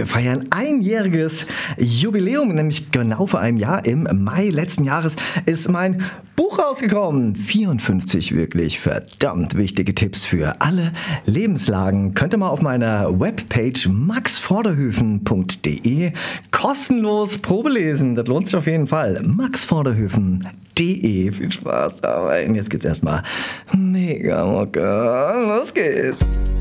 wir feiern einjähriges Jubiläum, nämlich genau vor einem Jahr. Im Mai letzten Jahres ist mein Buch rausgekommen. 54 wirklich verdammt wichtige Tipps für alle Lebenslagen. Könnt ihr mal auf meiner Webpage maxvorderhöfen.de kostenlos Probe lesen. Das lohnt sich auf jeden Fall. maxvorderhöfen.de. Viel Spaß dabei. Und jetzt geht's erstmal mega Mucke. Los geht's.